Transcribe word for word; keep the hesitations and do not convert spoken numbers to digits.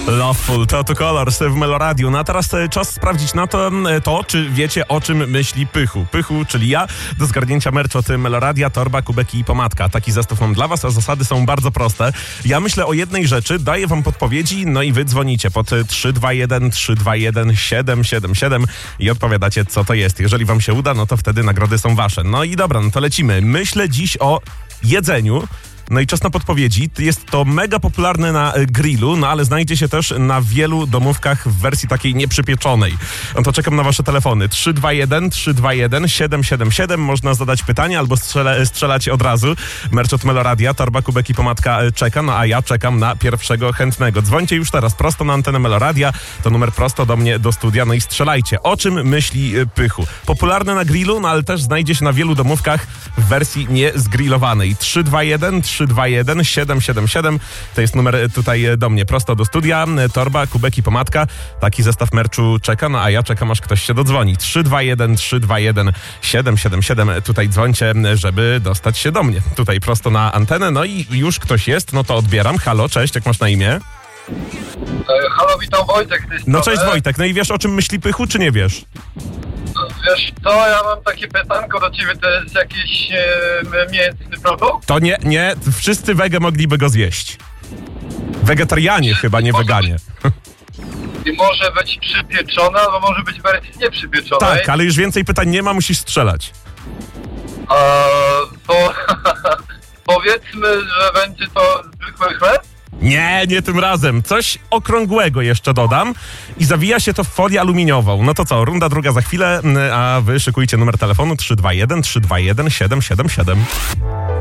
Loveful, to Two Colors w Meloradiu. No a teraz e, czas sprawdzić na to, e, to, czy wiecie, o czym myśli Pychu. Pychu, czyli ja, do zgarnięcia merch od Meloradia, torba, kubeki i pomadka. Taki zestaw mam dla was, a zasady są bardzo proste. Ja myślę o jednej rzeczy, daję wam podpowiedzi, no i wy dzwonicie pod trzy dwa jeden trzy dwa jeden siedem siedem siedem i odpowiadacie, co to jest. Jeżeli wam się uda, no to wtedy nagrody są wasze. No i dobra, no to lecimy. Myślę dziś o jedzeniu. No i czas na podpowiedzi. Jest to mega popularne na grillu, no ale znajdzie się też na wielu domówkach w wersji takiej nieprzypieczonej. No to czekam na wasze telefony. trzy dwa jeden trzy dwa jeden siedem siedem siedem. Można zadać pytanie albo strzela, strzelać od razu. Merch od Meloradia, torba, kubek i pomadka czeka, no a ja czekam na pierwszego chętnego. Dzwońcie już teraz prosto na antenę Meloradia. To numer prosto do mnie, do studia. No i strzelajcie. O czym myśli Pychu? Popularne na grillu, no ale też znajdzie się na wielu domówkach w wersji niezgrillowanej. trzy dwa jeden trzy dwa jeden siedem siedem siedem. To jest numer tutaj do mnie, prosto do studia. Torba, kubek i pomadka. Taki zestaw merczu czeka, no a ja czekam, aż ktoś się dodzwoni. trzy dwa jeden trzy dwa jeden siedem siedem siedem. Tutaj dzwońcie, żeby dostać się do mnie. Tutaj prosto na antenę. No i już ktoś jest, no to odbieram. Halo, cześć, jak masz na imię? E, halo, witam, Wojtek. No cześć Wojtek, no i wiesz, o czym myśli Pychu, czy nie wiesz? Wiesz co, ja mam takie pytanko do ciebie, to jest jakiś e, mięsny produkt? To nie, nie, wszyscy wege mogliby go zjeść. Wegetarianie chyba, nie weganie. I może być przypieczona, albo może być w wersji nieprzypieczonej. Tak, ale już więcej pytań nie ma, musisz strzelać. A, to powiedzmy, że będzie to zwykły chleb? Nie, nie tym razem. Coś okrągłego jeszcze dodam i zawija się to w folię aluminiową. No to co, runda druga za chwilę, a wy szykujcie numer telefonu trzy dwa jeden trzy dwa jeden siedem siedem siedem.